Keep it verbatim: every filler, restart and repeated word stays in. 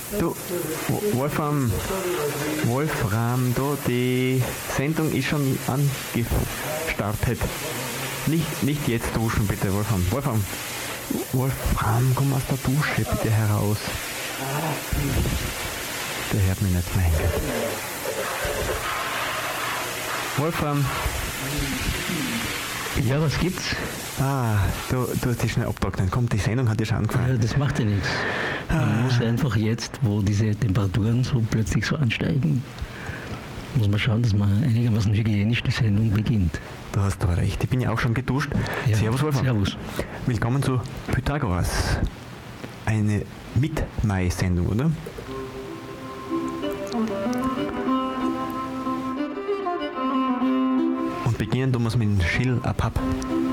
Du, Wolfram, Wolfram, du, die Sendung ist schon angestartet. Nicht, nicht jetzt duschen, bitte, Wolfram. Wolfram, Wolfram, komm aus der Dusche bitte heraus. Der hört mich nicht, mein Gott. Wolfram. Ja, was gibt's? Ah, du, du hast dich schnell abtrocknen. Komm, die Sendung hat dir schon angefangen. Ja, das macht ja nichts. Man Ah. muss einfach jetzt, wo diese Temperaturen so plötzlich so ansteigen, muss man schauen, dass man einigermaßen hygienisch die Sendung beginnt. Du hast aber recht. Ich bin ja auch schon geduscht. Ja, Servus, Wolfram. Servus. Willkommen zu Pythagoras. Eine Mit-Mai-Sendung, oder? Und beginnen tun wir es mit dem Schill ab Hab.